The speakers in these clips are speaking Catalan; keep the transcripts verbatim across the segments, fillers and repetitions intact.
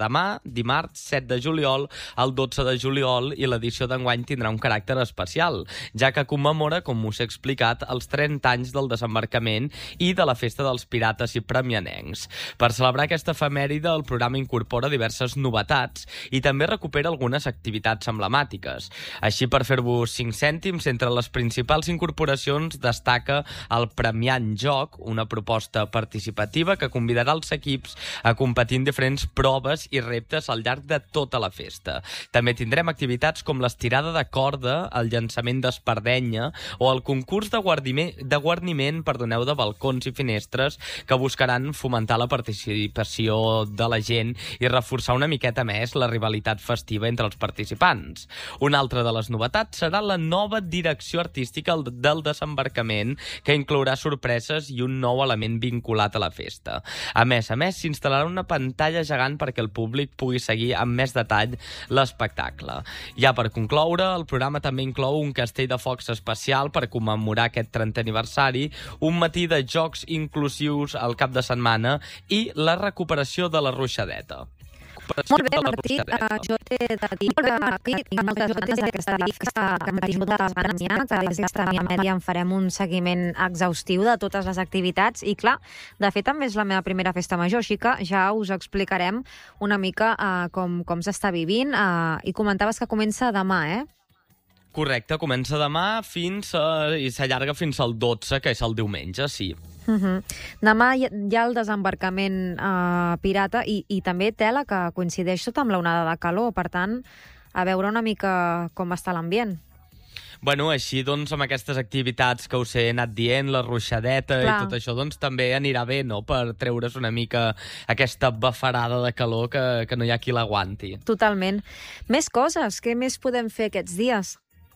demà, dimarts, set de juliol, al dotze de juliol, i l'edició d'enguany tindrà un caràcter especial, ja que commemora, com us he explicat, els trenta anys del desembarcament i de la festa dels pirates i premianencs. Per celebrar aquesta efemèride, el programa incorpora diverses novetats i també recupera algunes activitats emblemàtiques. Així, per fer-vos cinc cèntims, entre les principals incorporacions destaca el Premiant Joc, una proposta participativa que convidarà els equips a competir en diferents proves i reptes al llarg de tota la festa. També tindrem activitats com l'estirada de corda, el llançament d'espardenya o el concurs de guarniment, de guarniment perdoneu, de balcons i finestres que buscaran fomentar la participació de la gent i reforçar una miqueta més la rivalitat festiva entre els participants. Una altra de les novetats serà la nova direcció artística del desembarcament, que inclourà sorpreses i un nou element vinculat a la festa. A més a més, s'instal·larà una pantalla gegant perquè el públic pugui seguir amb més detall l'espectacle. Ja per concloure, el programa també inclou un castell de focs especial per commemorar aquest trentè aniversari, un matí de jocs inclusius al cap de setmana i la recuperació de la ruixadeta. Molt bé, Martí, uh, jo t'he de dir que aquí tinc moltes ganes d'aquesta festa, que m'ha tingut les ganes ja, que des d'Extremia Mèdia en farem un seguiment exhaustiu de totes les activitats i, clar, de fet també és la meva primera festa major, així que ja us explicarem una mica uh, com, com s'està vivint uh, i comentaves que comença demà, eh? Correcte, comença demà fins a, i s'allarga fins al dotze, que és el diumenge, sí. Uh -huh. Demà hi ha el desembarcament uh, pirata i, i també tela que coincideix tot amb l'onada de calor, per tant, a veure una mica com està l'ambient. Bueno, així, doncs, amb aquestes activitats que us he anat dient, la ruixadeta Clar. i tot això, doncs també anirà bé, no?, per treure's una mica aquesta bafarada de calor que, que no hi ha qui l'aguanti. Totalment. Més coses, què més podem fer aquests dies?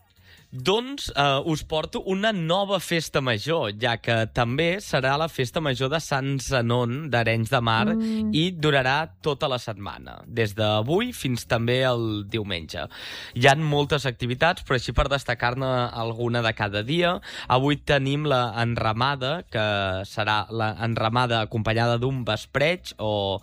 Doncs eh, us porto una nova festa major, ja que també serà la festa major de Sant Zenon d'Arenys de Mar mm. i durarà tota la setmana, des d'avui fins també el diumenge. Hi ha moltes activitats, però així per destacar-ne alguna de cada dia. Avui tenim la enramada, que serà la enramada acompanyada d'un vespreig o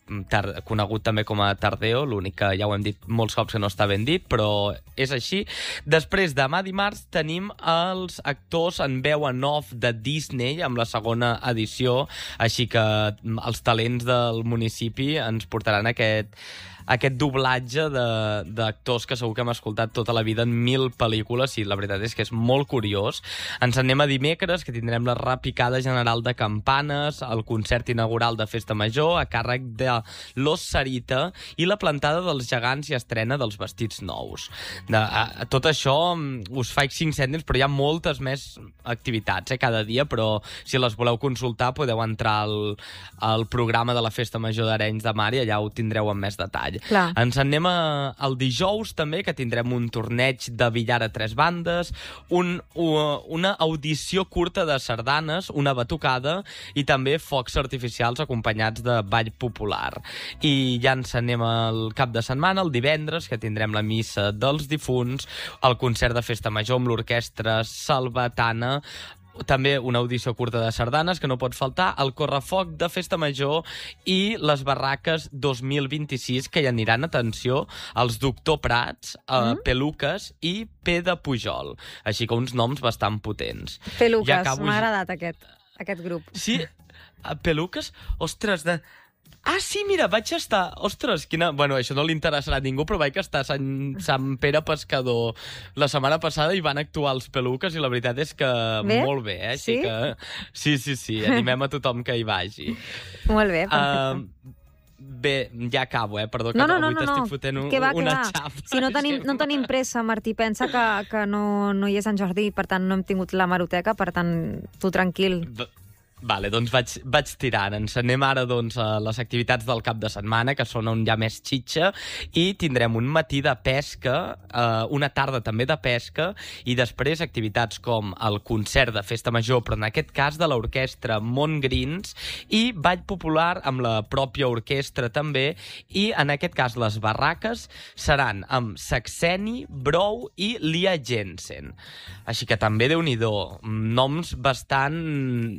Tar conegut també com a tardeo, l'únic que ja ho hem dit molts cops que no està ben dit, però és així. Després, demà dimarts, tenim els actors en veu en off de Disney, amb la segona edició, així que els talents del municipi ens portaran aquest... aquest doblatge d'actors que segur que hem escoltat tota la vida en mil pel·lícules i la veritat és que és molt curiós. Ens anem a dimecres, que tindrem la repicada general de campanes, el concert inaugural de Festa Major a càrrec de Los Sarita i la plantada dels gegants i estrena dels vestits nous. De, a, tot això us faig cinc cèntims, però hi ha moltes més activitats eh, cada dia, però si les voleu consultar podeu entrar al, al programa de la Festa Major d'Arenys de Mar i allà ho tindreu amb més detall. Clar. Ens anem a, al dijous també, que tindrem un torneig de billar a tres bandes, un, una audició curta de sardanes, una batucada i també focs artificials acompanyats de ball popular. I ja ens anem al cap de setmana, el divendres, que tindrem la missa dels difunts, el concert de Festa Major amb l'orquestra salvatana, també una audició curta de sardanes que no pot faltar, el correfoc de Festa Major i les barraques dos mil vint-i-sis, que hi aniran, atenció, els Doctor Prats, eh, mm? Peluques i P de Pujol. Així que uns noms bastant potents. Peluques, ja acabo... m'ha agradat aquest, aquest grup. Sí, Peluques, ostres, de... Ah, sí, mira, vaig estar... Ostres, quina... Bueno, això no li interessarà a ningú, però vaig estar a Sant, Sant Pere Pescador la setmana passada i van actuar els Peluques i la veritat és que bé? molt bé, eh? Així sí? Que... Sí, sí, sí, animem a tothom que hi vagi. Molt bé, perfecte. Uh, bé, ja acabo, eh? Perdó, que no, no, avui no, no, t'estic no. fotent un, va, una va. xapa. Si no tenim, no tenim pressa, Martí, pensa que, que no, no hi és Sant Jordi, per tant no hem tingut la maroteca, per tant, tu tranquil. B Vale, doncs vaig, vaig tirant. Ens anem ara doncs, a les activitats del cap de setmana, que són on hi ha més xitxa, i tindrem un matí de pesca, eh, una tarda també de pesca, i després activitats com el concert de Festa Major, però en aquest cas de l'orquestra Montgrins, i ball popular amb la pròpia orquestra també, i en aquest cas les barraques seran amb Saxeni, Brou i Lia Jensen. Així que també, Déu-n'hi-do, noms bastant, bastant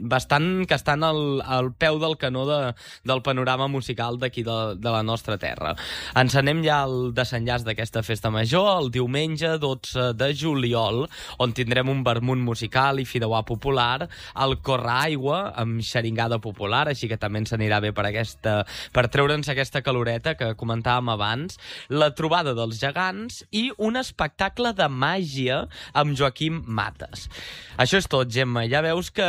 estan, que estan al, al peu del canó de, del panorama musical d'aquí de, de la nostra terra. Ens anem ja al desenllaç d'aquesta festa major, el diumenge dotze de juliol, on tindrem un vermut musical i fideuà popular, el Correaigua, amb xeringada popular, així que també ens anirà bé per, aquesta, per treure'ns aquesta caloreta que comentàvem abans, la trobada dels gegants i un espectacle de màgia amb Joaquim Mates. Això és tot, Gemma. Ja veus que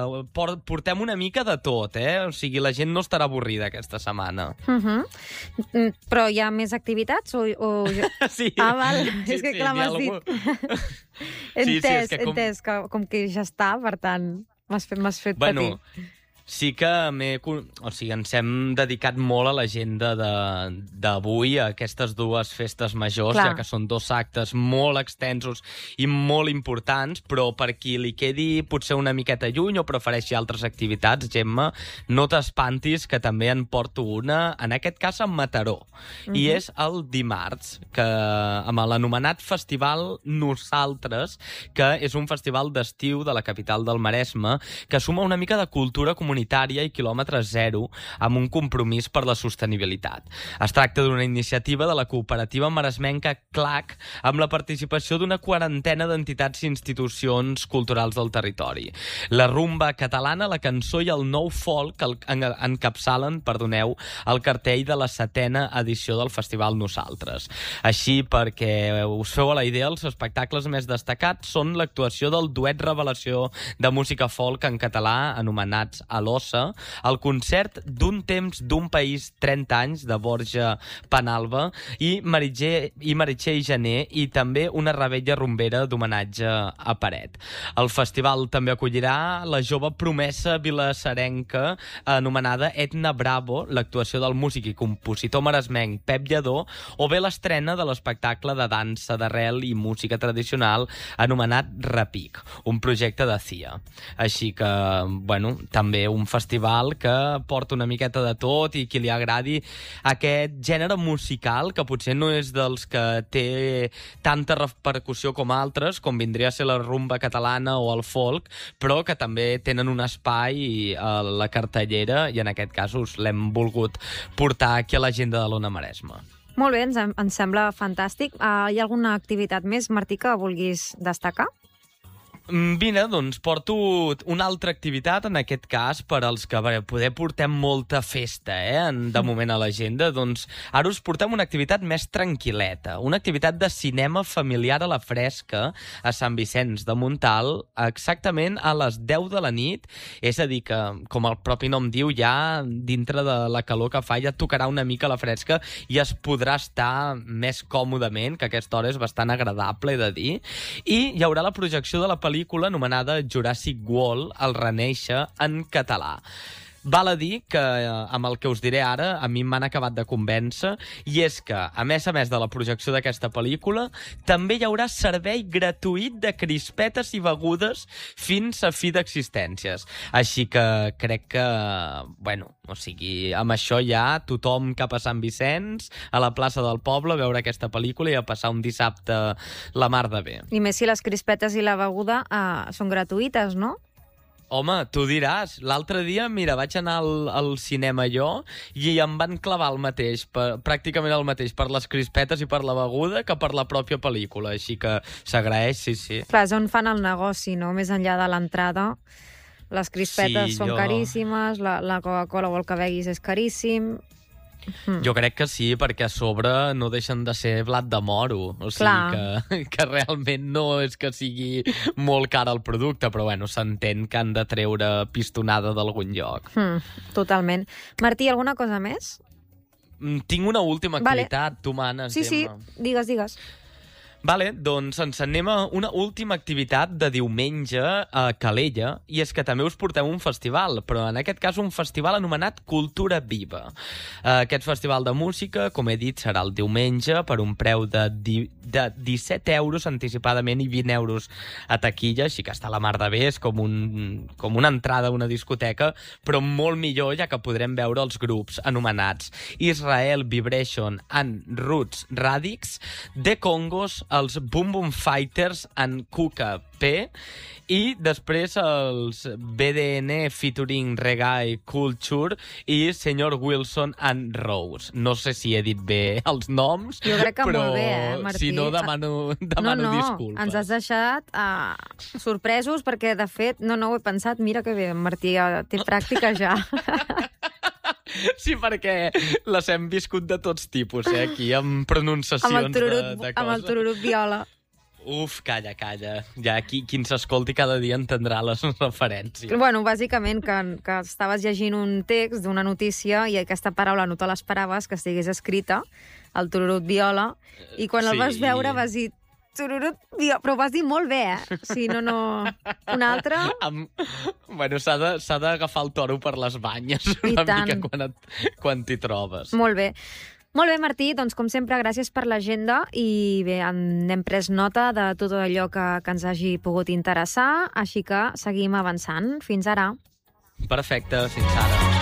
portem una mica de tot, eh? O sigui, la gent no estarà avorrida aquesta setmana. Uh-huh. Però hi ha més activitats? O, o... Sí. Ah, val. Sí, és que sí, clar, m'has algú... dit... Sí, sí, entès, és que com... entès, que, com que ja està, per tant, m'has fet, m'has fet bueno, patir. Sí que m'he... O sigui, ens hem dedicat molt a l'agenda d'avui, a aquestes dues festes majors, Clar. ja que són dos actes molt extensos i molt importants, però per qui li quedi potser una miqueta lluny o prefereixi altres activitats, Gemma, no t'espantis, que també en porto una, en aquest cas en Mataró. Uh-huh. I és el dimarts, que amb l'anomenat Festival Nosaltres, que és un festival d'estiu de la capital del Maresme, que suma una mica de cultura comunitària i quilòmetre zero amb un compromís per la sostenibilitat. Es tracta d'una iniciativa de la cooperativa maresmenca C L A C amb la participació d'una quarantena d'entitats i institucions culturals del territori. La rumba catalana, la cançó i el nou folk encapçalen, perdoneu, el cartell de la setena edició del Festival Nosaltres. Així, perquè us feu a la idea, els espectacles més destacats són l'actuació del duet revelació de música folk en català anomenats a l'Ossa, el concert d'un temps d'un país trenta anys de Borja Penalba i Meritxell i, Meritxell Janer, i també una rebella rumbera d'homenatge a Paret. El festival també acollirà la jove promesa vilassarenca anomenada Etna Bravo, l'actuació del músic i compositor maresmenc Pep Lledó, o bé l'estrena de l'espectacle de dansa d'arrel i música tradicional anomenat Repic, un projecte de C I A. Així que, bueno, també un festival que porta una miqueta de tot i qui li agradi aquest gènere musical, que potser no és dels que té tanta repercussió com altres, com vindria a ser la rumba catalana o el folk, però que també tenen un espai a la cartellera i en aquest cas us l'hem volgut portar aquí a l'agenda de l'Ona Maresme. Molt bé, ens, ens sembla fantàstic. Uh, hi ha alguna activitat més, Martí, que vulguis destacar? Vine, doncs porto una altra activitat, en aquest cas, per als que bé, poder portem molta festa, eh, de moment a l'agenda. Doncs ara us portem una activitat més tranquil·leta, una activitat de cinema familiar a la fresca a Sant Vicenç de Montalt, exactament a les deu de la nit, és a dir que, com el propi nom diu, ja dintre de la calor que fa ja tocarà una mica a la fresca i es podrà estar més còmodament, que aquesta hora és bastant agradable, he de dir, i hi haurà la projecció de la pel·lícula anomenada Jurassic World, el Renéixer, en català. Val a dir que, amb el que us diré ara, a mi m'han acabat de convèncer, i és que, a més a més de la projecció d'aquesta pel·lícula, també hi haurà servei gratuït de crispetes i begudes fins a fi d'existències. Així que crec que, bueno, o sigui, amb això ja tothom cap a Sant Vicenç, a la plaça del poble, a veure aquesta pel·lícula i a passar un dissabte la mar de bé. I més si les crispetes i la beguda uh, són gratuïtes, no? Home, tu diràs. L'altre dia, mira, vaig anar al, al cinema jo i em van clavar el mateix, per, pràcticament el mateix, per les crispetes i per la beguda que per la pròpia pel·lícula. Així que s'agraeix, sí, sí. Clar, és on fan el negoci, no? Més enllà de l'entrada. Les crispetes sí, són jo... caríssimes, la, la Coca-Cola o el que beguis és caríssim. Hmm. Jo crec que sí, perquè a sobre no deixen de ser blat de moro. O sigui que, que realment no és que sigui molt car el producte, però bueno, s'entén que han de treure pistonada d'algun lloc. Hmm, totalment. Martí, alguna cosa més? Tinc una última activitat, vale. Tu manes, sí, Gemma. Sí, digues, digues. Vale, doncs ens anem a una última activitat de diumenge a Calella, i és que també us portem un festival, però en aquest cas un festival anomenat Cultura Viva. Aquest festival de música, com he dit, serà el diumenge per un preu de, di de disset euros anticipadament i vint euros a taquilla, així que està a la mar de bé, és com, un, com una entrada a una discoteca, però molt millor, ja que podrem veure els grups anomenats Israel Vibration and Roots Radix, The Congos, els Boom Boom Fighters en Kuka P i després els B D N featuring Reggae Culture i Senyor Wilson and Rose. No sé si he dit bé els noms, jo crec que però molt bé, eh, Martí? si no demano, demano no, no, disculpes. Ens has deixat uh, sorpresos perquè, de fet, no, no ho he pensat. Mira que bé, Martí, ja té pràctica ja. Sí, perquè les hem viscut de tots tipus, eh, aquí, amb pronunciacions amb el tururut, de, de amb el tururut viola. Uf, calla, calla. Ja qui, qui ens escolti cada dia entendrà les referències. Bueno, bàsicament que, que estaves llegint un text d'una notícia i aquesta paraula no te l'esperaves que estigués escrita, el tururut viola, i quan sí. el vas veure vas dir tururut viola, però ho vas dir molt bé, eh? Sí, no, no... Un altre? Amb... Bueno, s'ha d'agafar el toro per les banyes I una tant. mica quan, et, quan t'hi trobes. Molt bé. Molt bé, Martí, doncs com sempre, gràcies per l'agenda i bé, n'hem pres nota de tot allò que, que ens hagi pogut interessar, així que seguim avançant. Fins ara. Perfecte, fins ara.